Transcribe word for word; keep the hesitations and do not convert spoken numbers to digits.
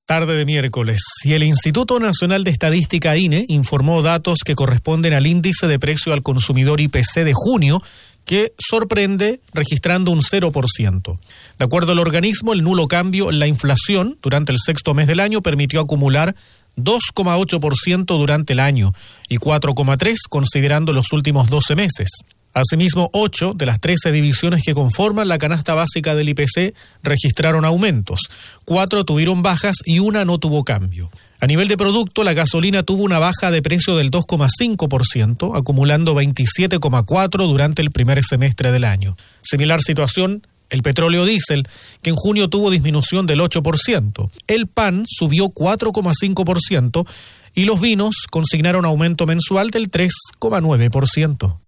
Tarde de miércoles, y el Instituto Nacional de Estadística I N E informó datos que corresponden al índice de precio al consumidor I P C de junio, que sorprende registrando un cero por ciento. De acuerdo al organismo, el nulo cambio en la inflación durante el sexto mes del año permitió acumular dos coma ocho por ciento durante el año y cuatro coma tres por ciento considerando los últimos doce meses. Asimismo, ocho de las trece divisiones que conforman la canasta básica del I P C registraron aumentos, cuatro tuvieron bajas y una no tuvo cambio. A nivel de producto, la gasolina tuvo una baja de precio del dos coma cinco por ciento, acumulando veintisiete coma cuatro por ciento durante el primer semestre del año. Similar situación, el petróleo diésel, que en junio tuvo disminución del ocho por ciento. El pan subió cuatro coma cinco por ciento y los vinos consignaron aumento mensual del tres coma nueve por ciento.